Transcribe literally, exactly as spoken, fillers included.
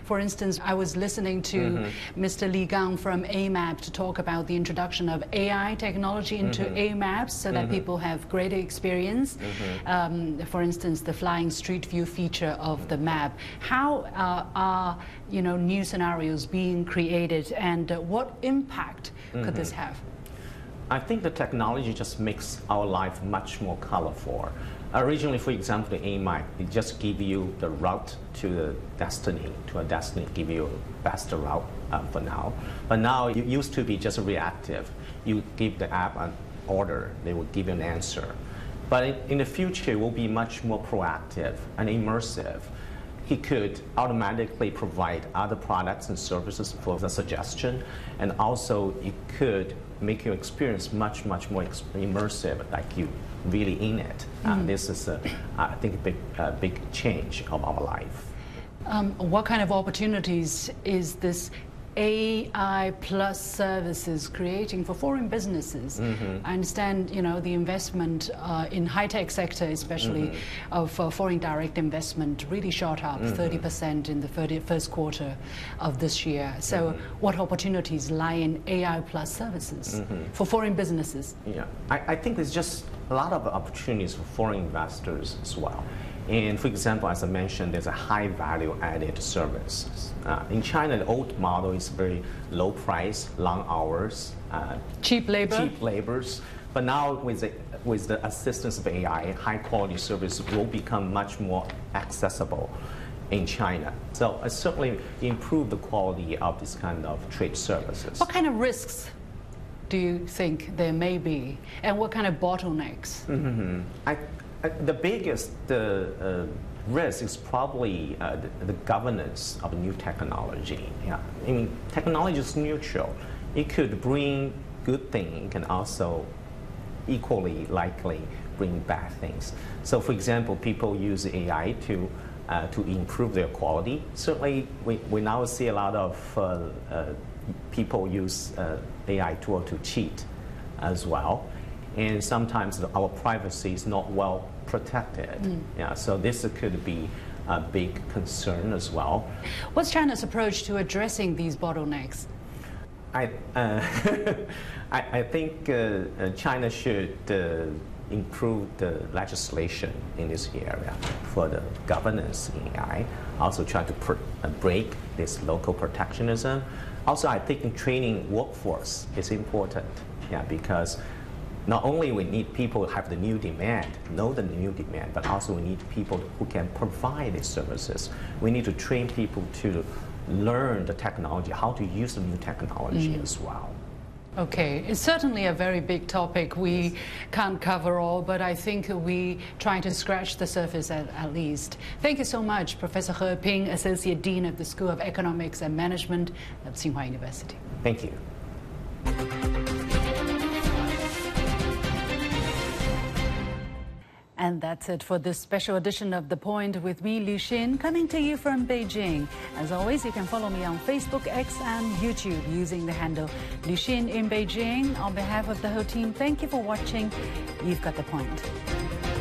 For instance, I was listening to mm-hmm. Mister Li Gang from A MAP to talk about the introduction of A I technology into mm-hmm. A MAPs so that mm-hmm. people have greater experience. Mm-hmm. um, for instance, the flying street view feature of the map. How uh, are you know new scenarios being created, and uh, what impact mm-hmm. could this have? I think the technology just makes our life much more colorful. Originally, for example, the A MAP, it just give you the route to the destiny, to a destiny, give you a faster route um, for now. But now it used to be just reactive. You give the app an order, they will give you an answer. But in, in the future, it will be much more proactive and immersive. He could automatically provide other products and services for the suggestion, and also it could make your experience much, much more immersive, like you really in it. Mm. Uh, this is, a, I think, a big, uh, big change of our life. Um, what kind of opportunities is this A I plus services creating for foreign businesses? Mm-hmm. I understand, you know, the investment uh, in high-tech sector, especially mm-hmm. of uh, foreign direct investment, really shot up mm-hmm. thirty percent in the first quarter of this year. So mm-hmm. what opportunities lie in A I plus services mm-hmm. for foreign businesses? Yeah, I, I think there's just a lot of opportunities for foreign investors as well. And for example, as I mentioned, there's a high value added service. Uh, in China, the old model is very low price, long hours, uh, cheap labor. Cheap labors. But now with the, with the assistance of A I, high quality service will become much more accessible in China. So it certainly improve the quality of this kind of trade services. What kind of risks do you think there may be, and what kind of bottlenecks? Mm-hmm. I, I, the biggest uh, uh, risk is probably uh, the, the governance of new technology. Yeah, I mean, technology is neutral. It could bring good things, it can also equally likely bring bad things. So, for example, people use A I to uh, to improve their quality. Certainly, we, we now see a lot of uh, uh, people use uh, A I tool to cheat as well, and sometimes our privacy is not well protected. Mm. Yeah, so this could be a big concern as well. What's China's approach to addressing these bottlenecks? I uh, I, I think uh, China should uh, improve the legislation in this area for the governance in A I. Also try to pr uh, break this local protectionism. Also, I think in training workforce is important, yeah, because not only we need people who have the new demand, know the new demand, but also we need people who can provide these services. We need to train people to learn the technology, how to use the new technology mm. as well. Okay, it's certainly a very big topic. We yes. can't cover all, but I think we try to scratch the surface at, at least. Thank you so much, Professor He Ping, Associate Dean of the School of Economics and Management at Tsinghua University. Thank you. And that's it for this special edition of The Point with me, Liu Xin, coming to you from Beijing. As always, you can follow me on Facebook, X, and YouTube using the handle Liu Xin in Beijing. On behalf of the whole team, thank you for watching. You've got The Point.